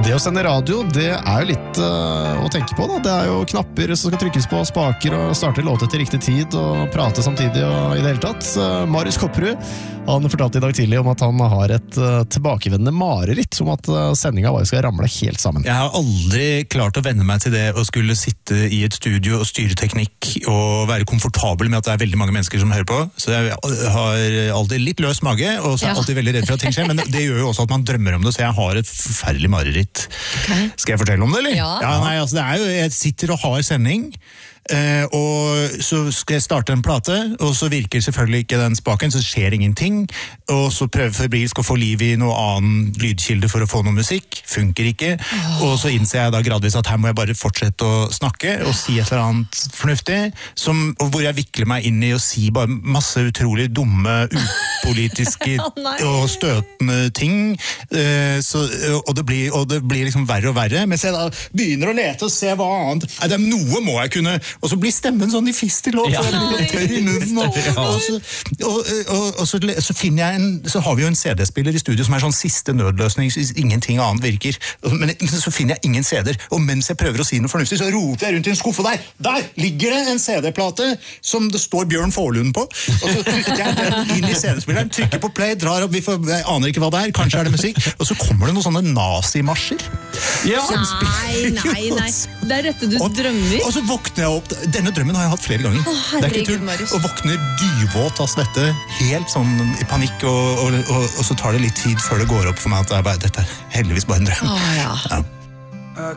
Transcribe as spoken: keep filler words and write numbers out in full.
Det å sende radio, det er jo litt uh, å tenke på da. Det er jo knapper som skal trykkes på, spaker og starte låtet til riktig tid og prate samtidig og i det hele tatt. Uh, Marius Kopperud, han fortalte i dag tidlig om at han har et uh, tilbakevendende mareritt om at uh, sendinga bare skal ramle helt sammen. Jeg har aldri klart å venne meg til det å skulle sitte i et studio og styre teknikk og være komfortabel med at det er veldig mange mennesker som hører på. Så jeg har alltid litt løs mage, og så er jeg alltid veldig redd for at ting skjer, men det gjør jo også at man drømmer om det, så jeg har et forferdelig mareritt. Okay. Skal jeg fortelle om det, eller? Ja. Ja, nei, altså det er jo, jeg sitter og har sending, eh, og så skal jeg starte en plate, og så virker selvfølgelig ikke den spaken, så skjer ingenting, og så prøver febrilsk å få liv i noe annen lydkilde for å få noe musikk, funker ikke, oh. og så innser jeg da gradvis at her må jeg bare fortsette å snakke, og si et eller annet fornuftig, som, hvor jeg vikler meg inn i å si bare masse utrolig dumme, upolitiske og støtende ting, eh, så, og, det blir, og det blir liksom verre og verre, mens jeg da begynner å lete og se hva annet, nei, det er noe må jeg kunne, og så blir stemmen sånn i fistel, og, ja. tørr i munnen, og, og, så, og, og, og så, så finner jeg en, så har vi jo en C D-spiller i studio som er sånn siste nødløsning, hvis ingenting annet virker, men så finner jeg ingen C D-er, og mens jeg prøver å si noe fornuftig, så roter jeg rundt i en skuff, og der, der ligger det en C D-plate som det står Bjørn Forlund på, og så trykker jeg den inn i C D-spilleren, trykker på play, drar opp, vi får, jeg aner ikke hva det er, kanskje er det musikk, og så kommer det noen sånne nazimarsjer. Ja. Nei, nei, nei. Det er dette du og, drømmer. Og så våkner jeg opp, denne drømmen har jeg hatt flere ganger. Å, herregud, Marius. Og våkner dyvåt av svette, helt sånn i panikk, og, og, og, og så tar det litt tid før det går opp for meg at det er bare, dette er heldigvis bare en drøm. Å, ja. Ja.